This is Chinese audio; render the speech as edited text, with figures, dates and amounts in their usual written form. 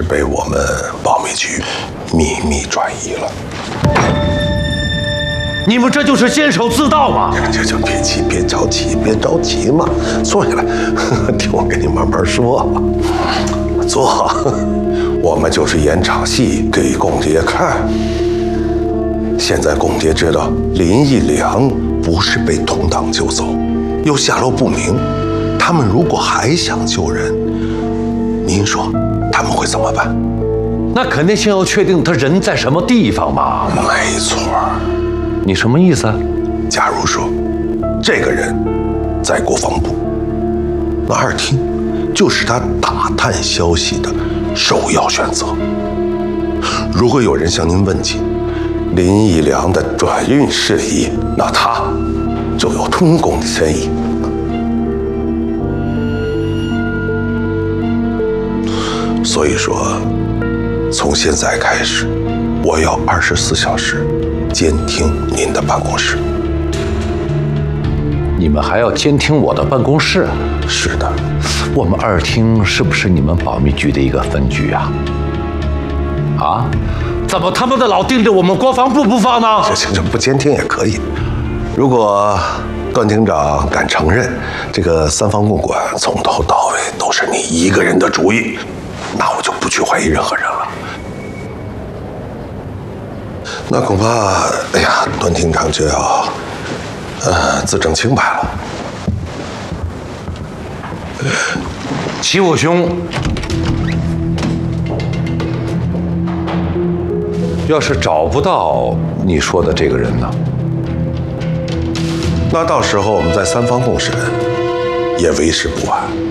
被我们保密局秘密转移了。 你们这就是监守自盗嘛！ 就别急，别着急嘛，坐下来，听我跟你慢慢说。坐，我们就是演场戏给公爹看。现在公爹知道林义良不是被同党救走，又下落不明，他们如果还想救人，您说他们会怎么办？ 那肯定先要确定他人在什么地方嘛。 没错。 你什么意思？ 假如说这个人在国防部，那二厅就是他打探消息的首要选择。如果有人向您问起林义良的转运事宜，那他就有吞共的嫌疑。所以说，从现在开始，我要24小时监听您的办公室。 你们还要监听我的办公室？ 是的。 我们二厅是不是你们保密局的一个分局啊？啊？怎么他妈的老盯着我们国防部不放呢？ 这不监听也可以。如果段厅长敢承认这个三方共管从头到尾都是你一个人的主意，那我就不去怀疑任何人了。那恐怕，哎呀，段厅长就要，自证清白了。 齐武兄，要是找不到你说的这个人呢？ 那到时候我们再三方共审，也为时不晚。